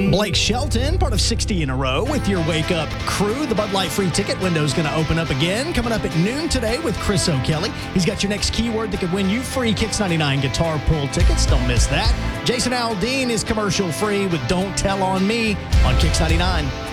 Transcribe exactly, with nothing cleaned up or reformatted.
Blake Shelton, part of sixty in a row with your Wake Up crew. The Bud Light free ticket window's going to open up again. Coming up at noon today with Chris O'Kelly. He's got your next keyword that could win you free Kicks ninety-nine guitar pull tickets. Don't miss that. Jason Aldean is commercial free with Don't Tell on Me on Kicks ninety-nine.